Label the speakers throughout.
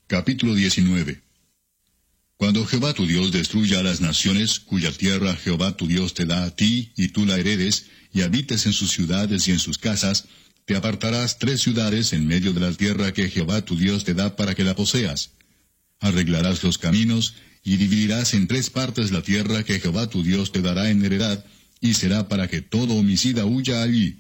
Speaker 1: Capítulo 19. Cuando Jehová tu Dios destruya a las naciones, cuya tierra Jehová tu Dios te da a ti, y tú la heredes, y habites en sus ciudades y en sus casas, te apartarás 3 ciudades en medio de la tierra que Jehová tu Dios te da para que la poseas. Arreglarás los caminos, y dividirás en 3 partes la tierra que Jehová tu Dios te dará en heredad, y será para que todo homicida huya allí.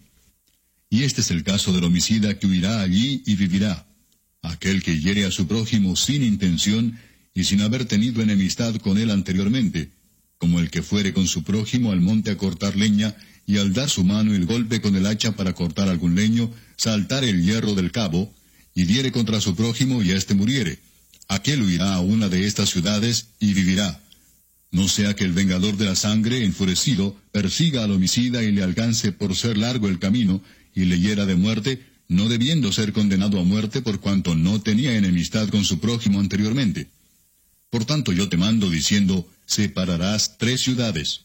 Speaker 1: Y este es el caso del homicida que huirá allí y vivirá: aquel que hiere a su prójimo sin intención y sin haber tenido enemistad con él anteriormente, como el que fuere con su prójimo al monte a cortar leña, y al dar su mano el golpe con el hacha para cortar algún leño, saltar el hierro del cabo, y diere contra su prójimo y éste muriere. Aquel huirá a una de estas ciudades y vivirá. No sea que el vengador de la sangre, enfurecido, persiga al homicida y le alcance por ser largo el camino, y le hiera de muerte, no debiendo ser condenado a muerte por cuanto no tenía enemistad con su prójimo anteriormente. Por tanto yo te mando diciendo, separarás 3 ciudades.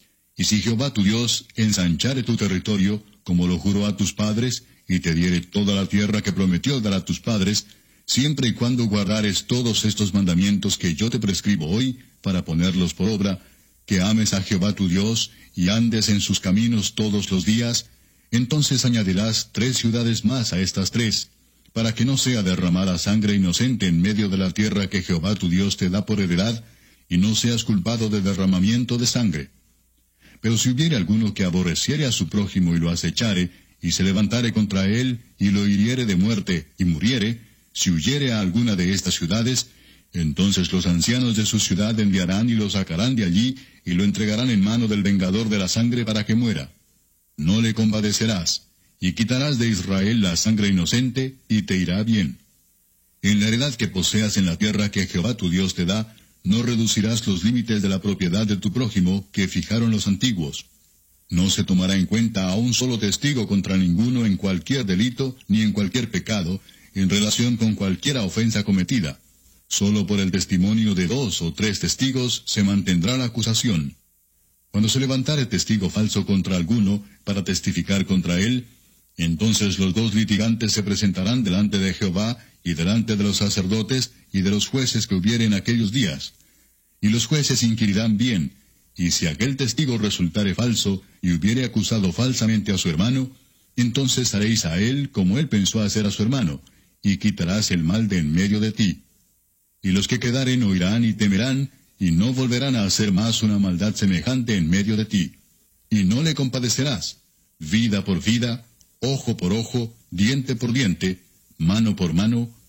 Speaker 1: Y si Jehová tu Dios ensanchare tu territorio, como lo juró a tus padres, y te diere toda la tierra que prometió dar a tus padres, siempre y cuando guardares todos estos mandamientos que yo te prescribo hoy, para ponerlos por obra, que ames a Jehová tu Dios, y andes en sus caminos todos los días, entonces añadirás 3 ciudades más a estas 3, para que no sea derramada sangre inocente en medio de la tierra que Jehová tu Dios te da por heredad, y no seas culpado de derramamiento de sangre. Pero si hubiere alguno que aborreciere a su prójimo y lo acechare, y se levantare contra él, y lo hiriere de muerte, y muriere, si huyere a alguna de estas ciudades, entonces los ancianos de su ciudad enviarán y lo sacarán de allí, y lo entregarán en mano del vengador de la sangre para que muera. No le compadecerás, y quitarás de Israel la sangre inocente, y te irá bien. En la heredad que poseas en la tierra que Jehová tu Dios te da, no reducirás los límites de la propiedad de tu prójimo que fijaron los antiguos. No se tomará en cuenta a un solo testigo contra ninguno en cualquier delito ni en cualquier pecado, en relación con cualquiera ofensa cometida. Solo por el testimonio de 2 o 3 testigos se mantendrá la acusación. Cuando se levantare testigo falso contra alguno para testificar contra él, entonces los 2 litigantes se presentarán delante de Jehová y delante de los sacerdotes y de los jueces que hubiere en aquellos días. Y los jueces inquirirán bien, y si aquel testigo resultare falso y hubiere acusado falsamente a su hermano, entonces haréis a él como él pensó hacer a su hermano, y quitarás el mal de en medio de ti. Y los que quedaren oirán y temerán, y no volverán a hacer más una maldad semejante en medio de ti. Y no le compadecerás, vida por vida, ojo por ojo, diente por diente, mano por mano,